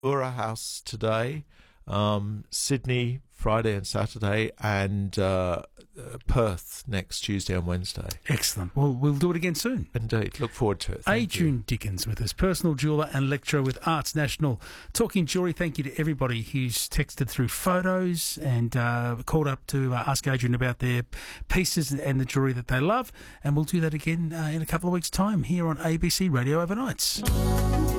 Ura House today, Sydney Friday and Saturday, and Perth next Tuesday and Wednesday. Excellent. Well, we'll do it again soon. Indeed. Look forward to it. Adrian Dickens with us, personal jeweller and lecturer with Arts National. Talking jewellery, thank you to everybody who's texted through photos and called up to ask Adrian about their pieces and the jewellery that they love. And we'll do that again in a couple of weeks' time here on ABC Radio Overnights.